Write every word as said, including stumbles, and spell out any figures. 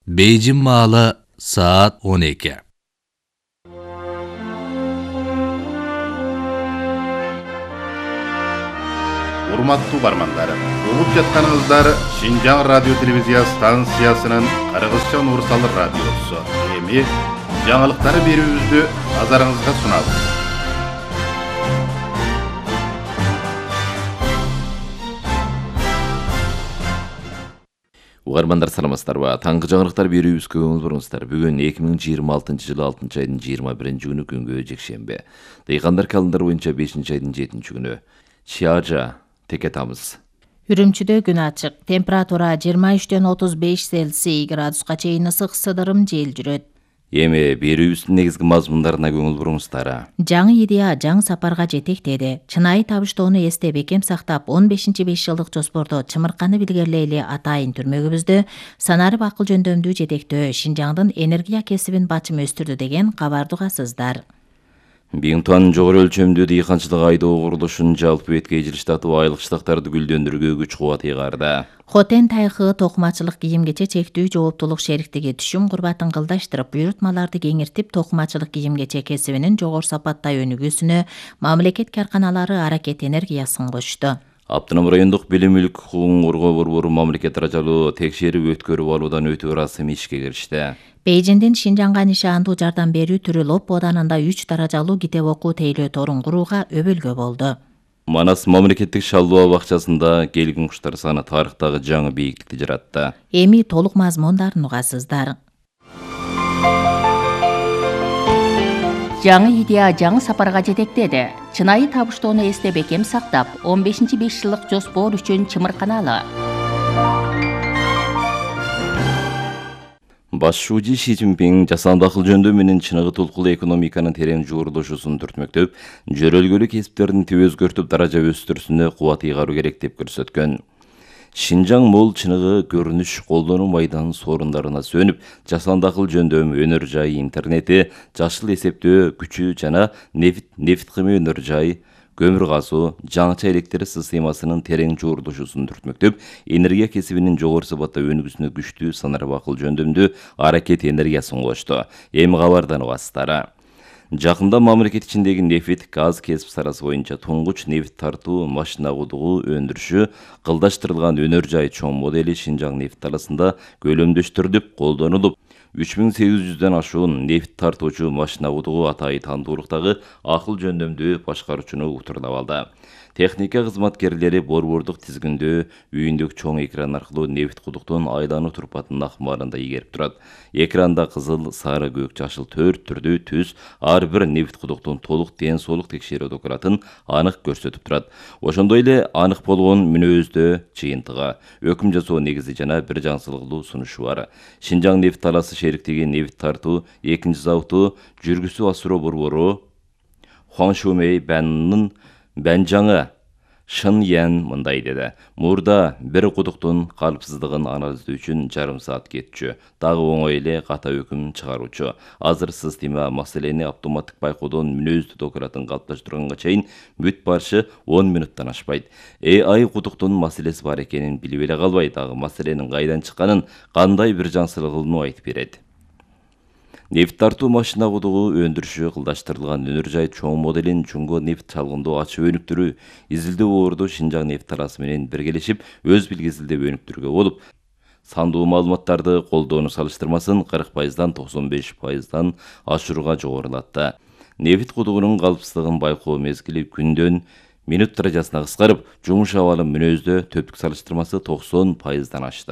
Beyjin malı saat on iki. Урматтуу бармандар, угуп жатканыңыздар Шинжаң радио телевизия станциясынын Кыргызча Нурсал радиосу. Эми жаңылыктары берүүбүздү назарыңызга сунабыз. Угармандар саламатсыздарбы? Таңкы жаңылыктар берүүбүзгө көңүл буруңуздар. Бүгүн эки миң жыйырма алтынчы жылы алтынчы айдын жыйырма биринчи күнү күнгө жекшемби. Дыйкандар календар боюнча бешинчи айдын жетинчи күнү. Чиажа теке тамыз. Үрүмчүдө күн ачык. Температура жыйырма үчтөн отуз беш Цельсий градуска чейин ысык сыдырым жел жүрөт. Эми берүүбүздүн негизги мазмундарына көңүл буруңуздар. Жаңы идея жаңы сапарга жетектеди. Чынайы табыштоону эсте бекем сактап, он бешинчи беш жылдык жоспордо чымырканы билгерлейли атайын түрмөгүбүздө санарып акыл жөндөмдүү жетектөө Шинжаңдын энергия кесибин бачым өстүрдү деген кабарды угасыздар. Биңтуан жогору өлчөмдүү дыйканчылык айдоо курулушун жалпы беткей жылыштатып айлык штактарды гүлдөндүрүүгө күч кубат ыйгарды. Хотен тайкы токумачылык кийимгече чектүү жооптулук шериктиги түшүм курбатын кылдаштырып, буйрутмаларды кеңиртип, токумачылык кийимгече кесибинин жогору сапаттай өнүгүүсүнө мамлекет карканалары аракет энергиясын кошту. Аптынам райондук билим мүлк укугун коргоо борбору мамлекет арачалуу текшерип өткөрүп алуудан өтүү ырасымы ишке киришти. Бейжиңдин Шинжаңга нишандуу жардам берүү түрү Лоп оданында үч даражалуу китеп окуу тейлөө торун курууга өбөлгө болду. Манас мамлекеттик шалдоо бакчасында келгин куштар саны тарыхтагы жаңы бийиктикти жаратты. Эми толук мазмундарын угасыздар. Жаңы идея жаңы сапарга жетектеди. Чынайы табыштоону эсте бекем сактап, он бешинчи беш жылдык жоспор үчүн чымырканалы. Башчы Ши Цзиньпин жасанды акыл жөндөмү менен чыныгы толкулуу экономиканын терең жуурулушусун түртмөктөп, жөрөлгөлүк кесиптердин түбө өзгөртүп даража өстүрүүсүнө кубат ыйгаруу керек деп көрсөткөн. Шинжаң мол чыныгы көрүнүш колдонуу майданын сорундарына сөнүп, жасанды акыл жөндөм, өнөр жай, интернети, жашыл эсептөө күчү жана нефт нефт кыймы өнөр жай, көмүр казуу, жаңыча электр системасынын терең жуурулушусун түртмөктөп, энергия кесибинин жогору сапатта өнүгүүсүнө күчтүү санарып акыл жөндөмдүү аракет энергиясын кошту. Эми кабардан угасыздар. Жакында мамлекет ичиндеги нефт, газ кесип саласы боюнча туңгуч нефт тартуу машина кудугу өндүрүшү кылдаштырылган өнөр жай чоң модели Шинжаң нефт таласында көлөмдөштүрүлүп колдонулуп, үч миң сегиз жүздөн ашуун нефт тартуучу машина кудугу атайы тандуулуктагы акыл жөндөмдүү башкаруучуну утурлап алды. Техника кызматкерлери борбордук тизгиндөө үйүндөгү чоң экран аркылуу нефт кудуктун айлануу турпатынын акмарында ийгерип турат. Экранда кызыл, сары, көк, жашыл төрт түрдүү түс ар бир нефт кудуктун толук ден соолук текшерүү документин анык көрсөтүп турат. Ошондой эле анык болгон мүнөздө жыйынтыгы, өкүм жасоо негизи жана бир жаңсылыктуу сунушу бар. Шинжаң нефт таласы шериктиги нефт тартуу экинчи заводу жүргүсү асыроо борбору Хуаншумей Бэннын Бэнжаңы Шын Ян мындай деди. Мурда бир кудуктун калпсыздыгын анализдөө үчүн жарым саат кетчү. Дагы оңой эле ката өкүм чыгаруучу. Азыр система маселени автоматтык байкоодон мүнөздүү документин калыпташтырганга чейин бүт барышы он минуттан ашпайт. эй ай кудуктун маселеси бар экенин билип эле калбай, дагы маселенин кайдан чыкканын, кандай бир жаңсылыгын айтып берет. Нефт тартуу машина кудугу өндүрүшү кылдаштырылган өнөр жай чоң моделин Чуңго нефт чалгындоо ачып өнүктүрүү, изилдөө орду Шинжаң нефт таласы менен биргелешип өз билгизилдеп өнүктүрүүгө болуп, сандуу маалыматтарды колдонуу салыштырмасын кырк пайыздан токсон беш пайыздан ашырууга жогорулатты. Нефт кудугунун калпсыздыгын байкоо мезгили күндөн минут даражасына кыскарып, жумуш абалы мүнөздө төптүк салыштырмасы токсон пайыздан ашты.